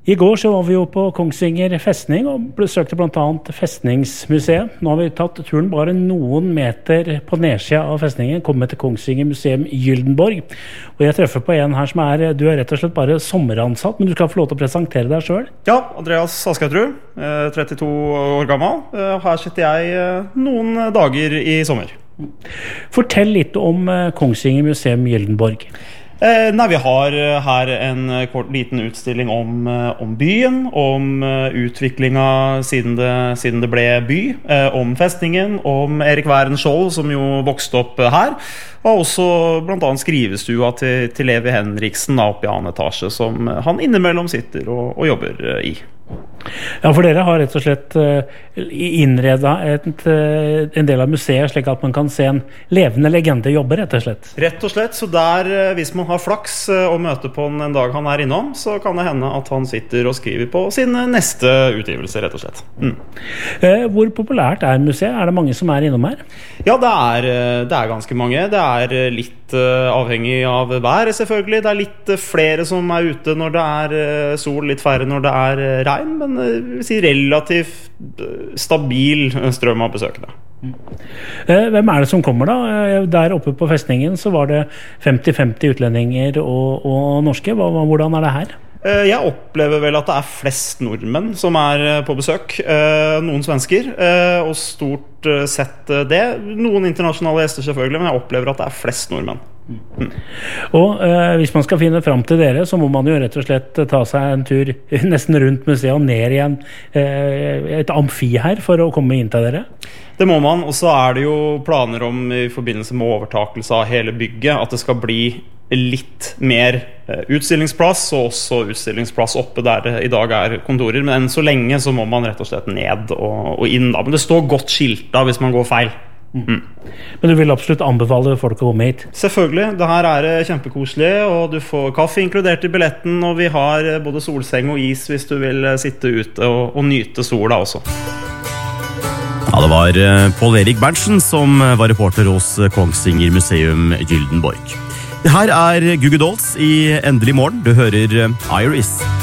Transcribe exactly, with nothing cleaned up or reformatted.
I går så var vi jo på Kongsvinger festning og besøkte blant annet Festningsmuseet. Nå har vi tatt turen bare noen meter på nedsida av festningen, kommet til Kongsvinger museum Gyldenborg. Og jeg treffer på en her som er, du er rett og slett bare sommeransatt, men du skal få lov til å presentere deg selv. Ja, Andreas Askautrud, trettito år gammel. Her sitter jeg noen dager i sommer. Fortell litt om Kongsvinger museum Gyldenborg. Eh, nei, vi har her en kort liten utstilling om, om byen, om utviklinga siden det, siden det ble by, eh, om festningen, om Erik Væren Skjold, som jo vokste opp her, og også blant annet skrivestua til, til Levi Henriksen oppe i annen etasje, som han innimellom sitter og, og jobber i. Ja, for dere har rett og slett innredet et, en del av museet slik at man kan se en levende legende jobbe, rett og slett. Rett og slett, så der, hvis man har flaks og møter på en dag han er innom, så kan det hende at han sitter og skriver på sin neste utgivelse, rett og slett. Mm. Hvor populært er museet? Er det mange som er innom her? Ja, det er, det er ganske mange. Det er litt avhengig av været, selvfølgelig. Det er litt flere som er ute når det er sol, litt færre når det er regn, men jeg vil si relativt stabil strøm av besøkende. Hvem er det som kommer da? Der oppe på festningen så var det femti femti utlendinger og, og norske. Hvordan er det her? Jeg opplever vel at det er flest nordmenn som er på besøk, noen svensker, og stort sett det. Noen internasjonale gjester selvfølgelig, men jeg opplever at det er flest nordmenn. Mm. Og eh, hvis man skal finne frem til dere, så må man jo rett og slett ta seg en tur nesten rundt museet og ned igjen eh, et amfi her for å komme inn til dere. Det må man, og så er det jo planer om i forbindelse med overtakelse av hele bygget at det skal bli litt mer utstillingsplass, og også utstillingsplass oppe der det i dag er kontorer, men enn så lenge så må man rett og slett ned og, og inn da, men det står godt skilt da hvis man går feil. Mm. Men du vil absolutt anbefale folk å komme hit? Selvfølgelig, det her er kjempekoselig, og du får kaffe inkludert i billetten, og vi har både solseng og is hvis du vil sitte ute og, og nyte sola også. Ja, det var Pål Erik Berntsen som var reporter hos Kongsvinger museum Gyldenborg. Det her er Goo Goo Dolls i Endelig morgen. Du hører Iris.